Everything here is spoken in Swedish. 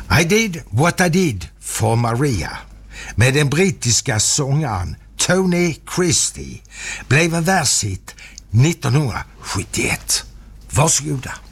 I did what I did for Maria med den brittiska sångaren Tony Christie blev en världshit 1971. Varsågoda.